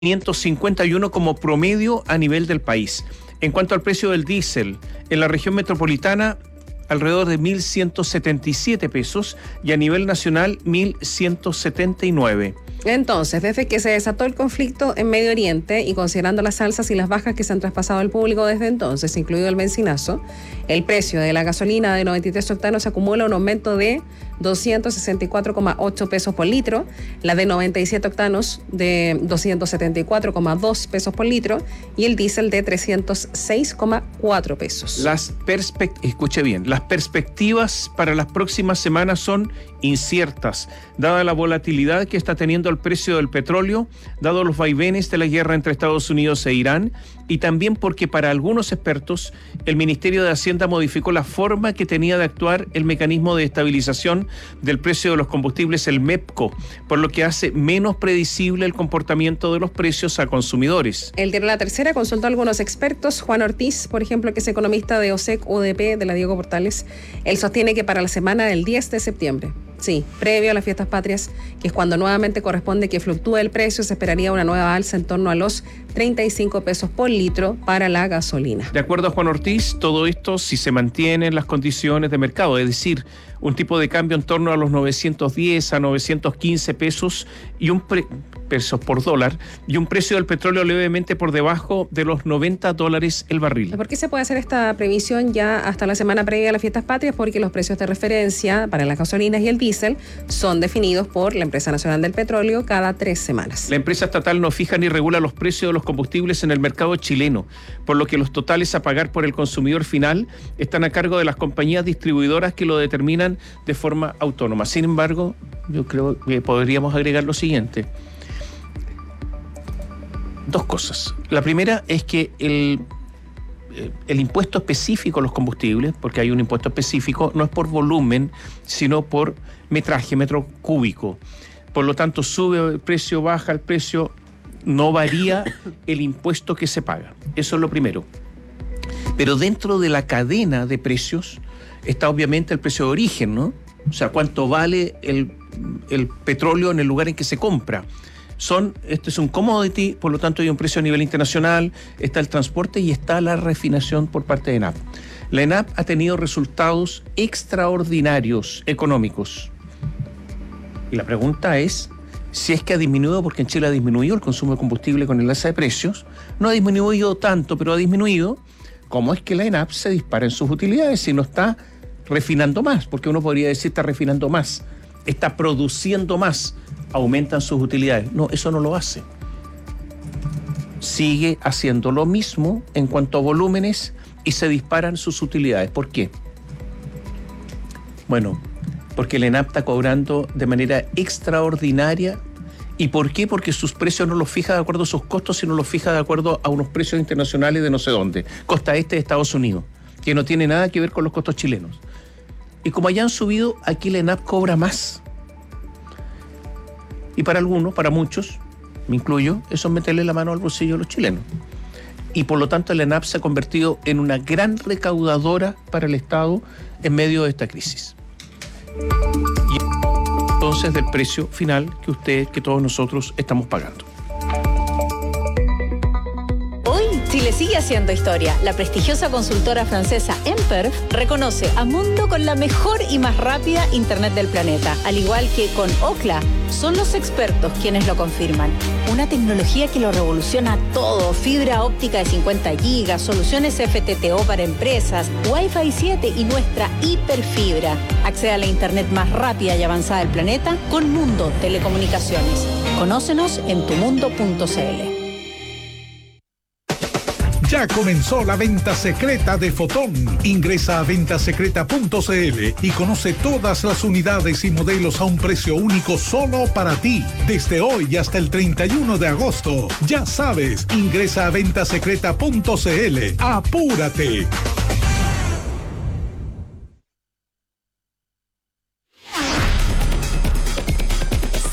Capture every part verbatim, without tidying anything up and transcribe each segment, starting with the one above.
quinientos cincuenta y uno como promedio a nivel del país. En cuanto al precio del diésel, en la región metropolitana, alrededor de mil ciento setenta y siete pesos y a nivel nacional mil ciento setenta y nueve. Entonces, desde que se desató el conflicto en Medio Oriente y considerando las alzas y las bajas que se han traspasado al público desde entonces, incluido el benzinazo, el precio de la gasolina de noventa y tres octanos acumula un aumento de doscientos sesenta y cuatro coma ocho pesos por litro, la de noventa y siete octanos de doscientos setenta y cuatro coma dos pesos por litro y el diésel de trescientos seis coma cuatro pesos. Las perspect- escuche bien, las perspectivas para las próximas semanas son inciertas, dada la volatilidad que está teniendo el precio del petróleo, dado los vaivenes de la guerra entre Estados Unidos e Irán, y también porque para algunos expertos el Ministerio de Hacienda modificó la forma que tenía de actuar el mecanismo de estabilización del precio de los combustibles, el MEPCO, por lo que hace menos predecible el comportamiento de los precios a consumidores. El diario La Tercera consultó a algunos expertos. Juan Ortiz, por ejemplo, que es economista de O S E C U D P de la Diego Portales, él sostiene que para la semana del diez de septiembre, sí, previo a las fiestas patrias, que es cuando nuevamente corresponde que fluctúe el precio, se esperaría una nueva alza en torno a los treinta y cinco pesos por litro para la gasolina. De acuerdo a Juan Ortiz, todo esto si se mantienen las condiciones de mercado, es decir, un tipo de cambio en torno a los novecientos diez a novecientos quince pesos y un pre- pesos por dólar y un precio del petróleo levemente por debajo de los noventa dólares el barril. ¿Por qué se puede hacer esta previsión ya hasta la semana previa a las fiestas patrias? Porque los precios de referencia para las gasolinas y el diésel son definidos por la Empresa Nacional del Petróleo cada tres semanas. La empresa estatal no fija ni regula los precios de los combustibles en el mercado chileno, por lo que los totales a pagar por el consumidor final están a cargo de las compañías distribuidoras que lo determinan de forma autónoma. Sin embargo, yo creo que podríamos agregar lo siguiente. Dos cosas. La primera es que el, el impuesto específico a los combustibles, porque hay un impuesto específico, no es por volumen, sino por metraje, metro cúbico. Por lo tanto, sube el precio, baja el precio, no varía el impuesto que se paga. Eso es lo primero. Pero dentro de la cadena de precios está obviamente el precio de origen, ¿no? O sea, cuánto vale el, el petróleo en el lugar en que se compra. Son, este es un commodity, por lo tanto hay un precio a nivel internacional, está el transporte y está la refinación por parte de ENAP. La ENAP ha tenido resultados extraordinarios económicos. Y la pregunta es si es que ha disminuido, porque en Chile ha disminuido el consumo de combustible con el alza de precios. No ha disminuido tanto, pero ha disminuido. ¿Cómo es que la ENAP se dispara en sus utilidades si no está refinando más? Porque uno podría decir está refinando más, está produciendo más, aumentan sus utilidades. No, eso no lo hace. Sigue haciendo lo mismo en cuanto a volúmenes y se disparan sus utilidades. ¿Por qué? Bueno, porque la ENAP está cobrando de manera extraordinaria. ¿Y por qué? Porque sus precios no los fija de acuerdo a sus costos, sino los fija de acuerdo a unos precios internacionales de no sé dónde. Costa este de Estados Unidos, que no tiene nada que ver con los costos chilenos. Y como allá han subido, aquí la ENAP cobra más. Y para algunos, para muchos, me incluyo, eso es meterle la mano al bolsillo de los chilenos. Y por lo tanto la ENAP se ha convertido en una gran recaudadora para el Estado en medio de esta crisis. Y entonces del precio final que usted, que todos nosotros estamos pagando. Chile sigue haciendo historia. La prestigiosa consultora francesa Emperf reconoce a Mundo con la mejor y más rápida internet del planeta. Al igual que con Ookla, son los expertos quienes lo confirman. Una tecnología que lo revoluciona todo. Fibra óptica de cincuenta gigas, soluciones F T T O para empresas, Wi-Fi siete y nuestra hiperfibra. Accede a la internet más rápida y avanzada del planeta con Mundo Telecomunicaciones. Conócenos en tu mundo punto c l. Ya comenzó la venta secreta de Fotón. Ingresa a venta secreta punto c l y conoce todas las unidades y modelos a un precio único solo para ti. Desde hoy hasta el treinta y uno de agosto. Ya sabes, ingresa a venta secreta punto c l. ¡Apúrate!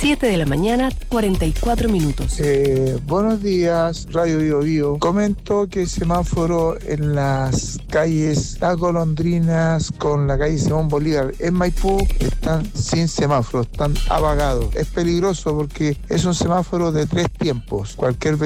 siete de la mañana, cuarenta y cuatro minutos. Eh, buenos días, Radio Bio Bio. Comento que el semáforo en las calles Las Golondrinas con la calle Simón Bolívar en Maipú están sin semáforo, están apagados. Es peligroso porque es un semáforo de tres tiempos. Cualquier